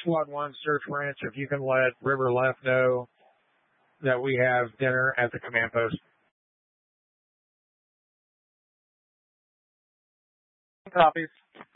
Squad 1 search ranch, if you can let River Left know that we have dinner at the command post. Copies.